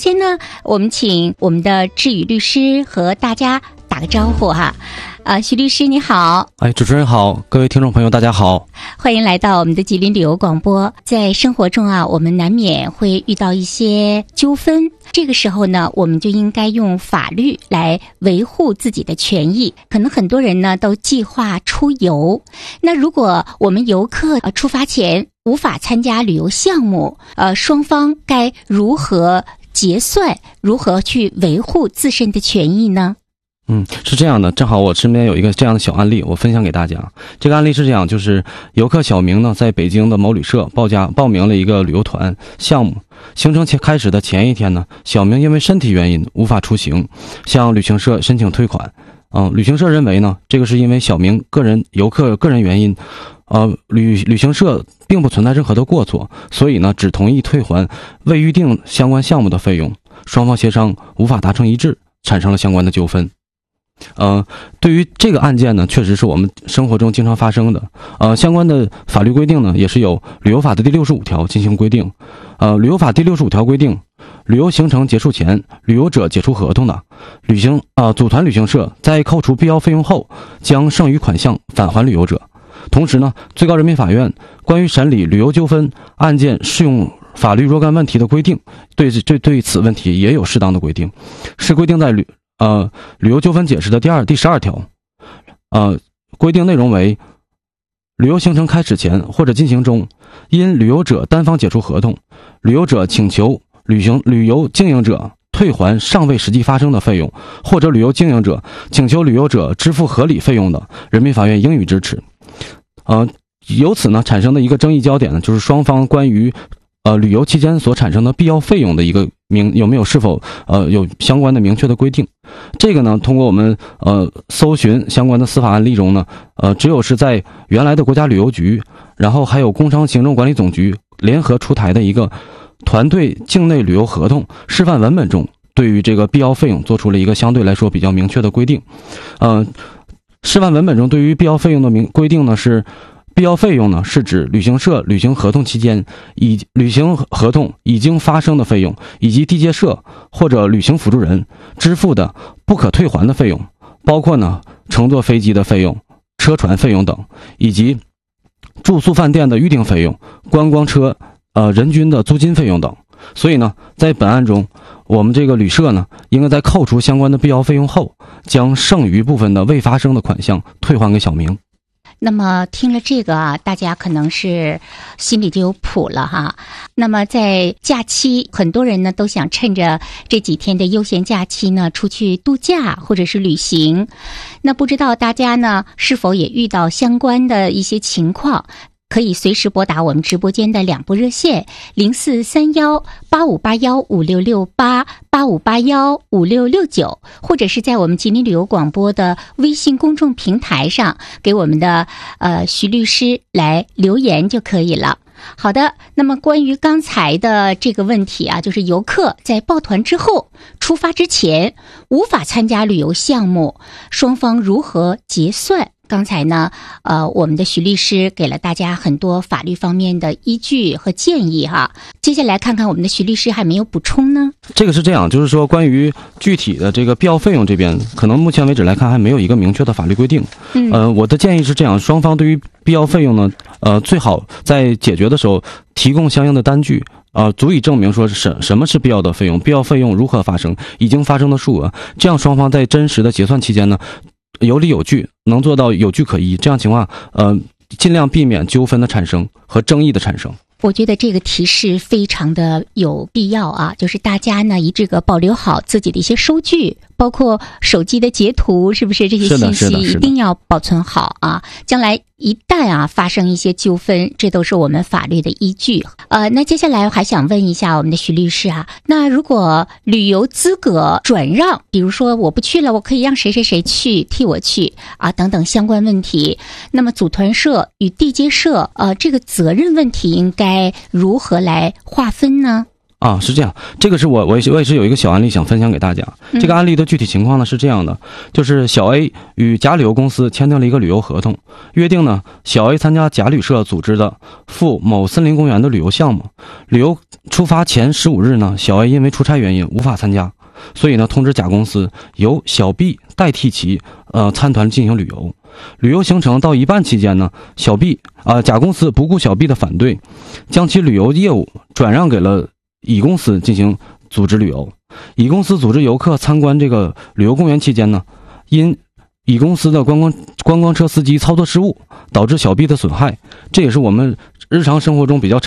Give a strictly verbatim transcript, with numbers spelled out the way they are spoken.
先呢，我们请我们的志宇律师和大家打个招呼哈。啊，徐律师你好。 哎，主持人好，各位听众朋友大家好， 欢迎来到我们的吉林旅游广播。在生活中啊，我们难免会遇到一些纠纷，这个时候呢，我们就应该用法律来维护自己的权益。可能很多人呢都计划出游，那如果我们游客呃出发前无法参加旅游项目，呃，双方该如何结算，如何去维护自身的权益呢？ 嗯，是这样的，正好我身边有一个这样的小案例，我分享给大家。这个案例是这样，就是游客小明呢，在北京的某旅社报价报名了一个旅游团项目，行程前开始的前一天呢，小明因为身体原因无法出行，向旅行社申请退款。嗯，旅行社认为呢，这个是因为小明个人游客个人原因，呃，旅旅行社并不存在任何的过错，所以呢，只同意退还未预定相关项目的费用。双方协商无法达成一致，产生了相关的纠纷。呃，对于这个案件呢，确实是我们生活中经常发生的。呃，相关的法律规定呢，也是有旅游法的第六十五条进行规定。呃，旅游法第六十五条规定，旅游行程结束前，旅游者解除合同的，旅行啊、呃，组团旅行社在扣除必要费用后，将剩余款项返还旅游者。同时呢，最高人民法院关于审理旅游纠纷案件适用法律若干问题的规定，对对对此问题也有适当的规定，是规定在旅。呃，旅游纠纷解释的第二第十二条，呃，规定内容为：旅游行程开始前或者进行中，因旅游者单方解除合同，旅游者请求旅行旅游经营者退还尚未实际发生的费用，或者旅游经营者请求旅游者支付合理费用的，人民法院应予支持。呃，由此呢产生的一个争议焦点呢，就是双方关于呃旅游期间所产生的必要费用的一个明有没有是否呃有相关的明确的规定。这个呢，通过我们呃搜寻相关的司法案例中呢，呃，只有是在原来的国家旅游局，然后还有工商行政管理总局联合出台的一个团队境内旅游合同示范文本中，对于这个必要费用做出了一个相对来说比较明确的规定。呃，示范文本中对于必要费用的明规定呢是。必要费用呢，是指旅行社履行合同期间，以履行合同已经发生的费用，以及地接社或者旅行辅助人支付的不可退还的费用，包括呢乘坐飞机的费用、车船费用等，以及住宿饭店的预订费用、观光车呃人均的租金费用等。所以呢，在本案中，我们这个旅社呢，应该在扣除相关的必要费用后，将剩余部分的未发生的款项退还给小明。 那么听了这个啊，大家可能是心里就有谱了哈。那么在假期，很多人呢都想趁着这几天的悠闲假期呢，出去度假或者是旅行。那不知道大家呢是否也遇到相关的一些情况？可以随时拨打我们直播间的两部热线零四三幺八五八幺五六六八八五八幺五六六九，或者是在我们吉林旅游广播的微信公众平台上给我们的呃徐律师来留言就可以了。好的，那么关于刚才的这个问题啊，就是游客在报团之后出发之前无法参加旅游项目，双方如何结算？刚才呢，呃，我们的徐律师给了大家很多法律方面的依据和建议哈。接下来看看我们的徐律师还没有补充呢。 这个是这样，就是说关于具体的这个必要费用这边，可能目前为止来看还没有一个明确的法律规定。嗯，呃，我的建议是这样，双方对于必要费用呢，呃，最好在解决的时候提供相应的单据。呃，足以证明说什什么是必要的费用，必要费用如何发生，已经发生的数额，这样双方在真实的结算期间呢，有理有据，能做到有据可依，这样情况，呃，尽量避免纠纷的产生和争议的产生。 我觉得这个提示非常的有必要啊，就是大家呢以这个保留好自己的一些收据，包括手机的截图，是不是这些信息一定要保存好啊？将来一旦啊发生一些纠纷，这都是我们法律的依据。呃，那接下来我还想问一下我们的徐律师啊，那如果旅游资格转让，比如说我不去了，我可以让谁谁谁去替我去啊，等等相关问题，那么组团社与地接社呃这个责任问题应该该如何来划分呢？ 啊，是这样，这个是我我也是我也是有一个小案例想分享给大家。这个案例的具体情况呢是这样的，就是小 A 与甲旅游公司签订了一个旅游合同，约定呢小 A 参加甲旅社组织的赴某森林公园的旅游项目。旅游出发前十五日呢，小 A 因为出差原因无法参加，所以呢通知甲公司由小 B 代替其呃参团进行旅游。旅游行程到一半期间呢，小 B 啊、呃、甲公司不顾小 B 的反对，将其旅游业务转让给了乙公司进行组织旅游。乙公司组织游客参观这个旅游公园期间呢，因乙公司的观光观光车司机操作失误导致小 B 的损害，这也是我们日常生活中比较常